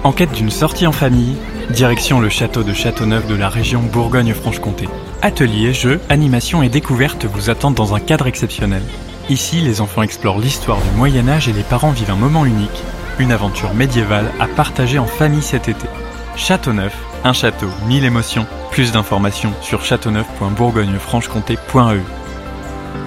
En quête d'une sortie en famille, direction le château de Châteauneuf de la région Bourgogne-Franche-Comté. Ateliers, jeux, animations et découvertes vous attendent dans un cadre exceptionnel. Ici, les enfants explorent l'histoire du Moyen-Âge et les parents vivent un moment unique, une aventure médiévale à partager en famille cet été. Châteauneuf, un château, 1000 émotions. Plus d'informations sur châteauneuf.bourgognefranchecomté.eu.